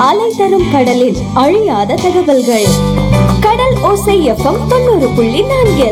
அலை தரும் கடலில் அழியாத தகவல்கள். கடல் ஓசை எஃப்எம் 90.4.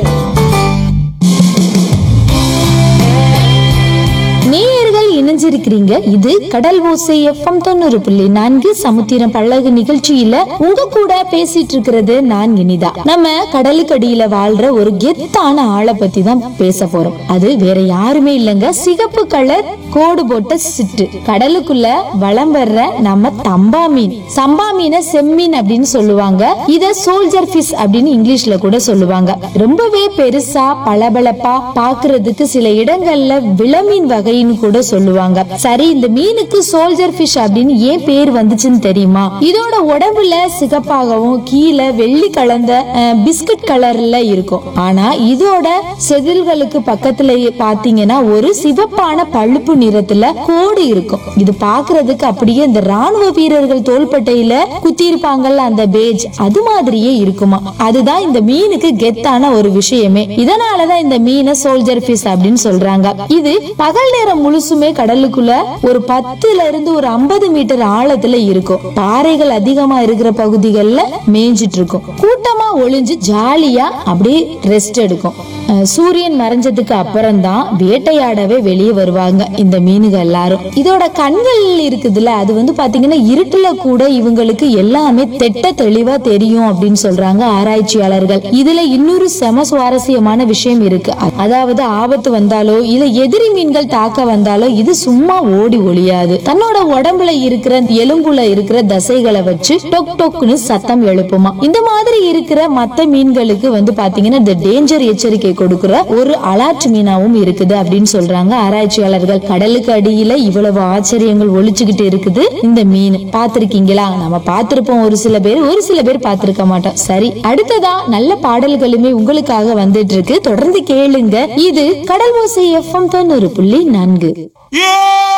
நேயர்கள் இணைஞ்சிருக்கிறீங்க. இது கடல் ஓசை எஃப்எம் 90.4 சமுத்திரம் பழகு நிகழ்ச்சியில உங்க கூட பேசிட்டு இருக்கிறது நான் இனிதா. நம்ம கடலுக்கு அடியில வாழ்ற ஒரு கெத்தான ஆளை பத்தி தான் பேச போறோம். அது வேற யாருமே இல்லங்க, சிகப்பு கலர் கோடு போட்ட சிட்டு. கடலுக்குள்ள வலம் வர்ற நம்ம தம்பா மீன், சம்பா மீனை செம்மீன் அப்படின்னு சொல்லுவாங்க. இத சோல்ஜர் ஃபிஷ் அப்படின்னு இங்கிலீஷ்ல கூட சொல்லுவாங்க. ரொம்பவே பெருசா பளபளப்பா பாக்குறதுக்கு சில இடங்கள்ல விளமீன் வகைன்னு கூட சொல்லுவாங்க. சரி, இந்த மீனுக்கு சோல்ஜர் ஃபிஷ் அப்படின்னு ஏன் பேர் வந்துச்சுன்னு தெரியுமா? இதோட உடம்புல சிகப்பாகவும் கீழே வெள்ளி கலந்த பிஸ்கட் கலர்ல இருக்கும். ஆனா இதோட செதில்களுக்கு பக்கத்துல பாத்தீங்கன்னா ஒரு சிவப்பான பழுப்பு நிறத்துல கோடு இருக்கும். இது பாக்குறதுக்கு அப்படியே இந்த ராணுவ வீரர்கள் தோள்பட்டையில குத்தி இருப்பாங்கல்ல, அந்த பேஜ், அது மாதிரியே இருக்குமா. அதுதான் இந்த மீனுக்கு கெத்தான ஒரு விஷயமே. இதனாலதான் இந்த மீனை சோல்ஜர் ஃபிஷ் அப்படின்னு சொல்றாங்க. இது பகல் நேரம் முழுசுமே கடலுக்குள்ள ஒரு 10ல இருந்து ஒரு 50 மீட்டர் ஆழத்துல இருக்கும். பாறைகள் அதிகமா இருக்கிற பகுதிகளில் மேய்ஞ்சிட்டு இருக்கும். கூட்டமா ஒளிஞ்சு ஜாலியா அப்படியே ரெஸ்ட் எடுக்கும். சூரியன் மறைஞ்சதுக்கு அப்புறம் தான் வேட்டையாடவே வெளியே வருவாங்க இந்த மீனுகள் எல்லாரும். இதோட கண்கள் இருக்குதுல்ல, அது வந்து பாத்தீங்கன்னா இருட்டுல கூட இவங்களுக்கு எல்லாமே தெட்ட தெளிவா தெரியும் அப்படின்னு சொல்றாங்க ஆராய்ச்சியாளர்கள். இதுல இன்னொரு செம சுவாரஸ்யமான விஷயம் இருக்கு. அதாவது ஆபத்து வந்தாலோ இல்ல எதிரி மீன்கள் தாக்க வந்தாலோ இது சும்மா ஓடி ஒளியாது. தன்னோட உடம்புல இருக்கிற எலும்புல இருக்கிற தசைகளை வச்சு டொக் டொக்னு சத்தம் எழுப்புமா. இந்த மாதிரி இருக்கிற மத்த மீன்களுக்கு வந்து பாத்தீங்கன்னா இந்த டேஞ்சர் எச்சரிக்கை கொடுக்கிற ஒரு அலர்ட் மீனாவும் இருக்குது அப்படின்னு சொல்றாங்க ஆராய்ச்சியாளர்கள். கடலுக்கு அடியில இவ்வளவு ஆச்சரியங்கள் ஒளிச்சுக்கிட்டு இருக்குது இந்த மீன். பாத்திருக்கீங்களா? நம்ம பாத்திருப்போம் ஒரு சில பேர் பாத்திருக்க மாட்டோம். சரி, அடுத்ததா நல்ல பாடல்களுமே உங்களுக்காக வந்துட்டு இருக்கு. தொடர்ந்து கேளுங்க. இது கடல் ஓசை எஃப்எம் 90.4.